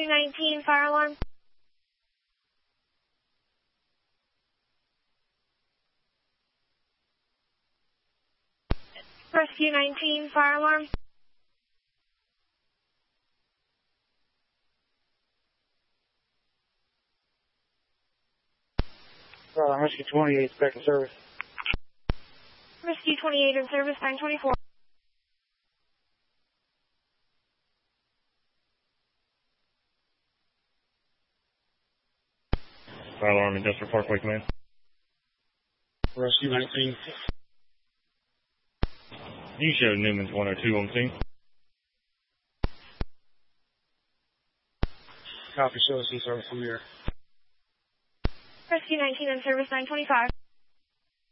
Rescue 19, fire alarm. Rescue 19, fire alarm. Rescue 28, back in service. Rescue 28 in service, 924. Fire alarm, Industrial Parkway Command. Rescue 19. You show Newman's 102 on scene. Copy, show us in service from here. Rescue 19 in service, 925.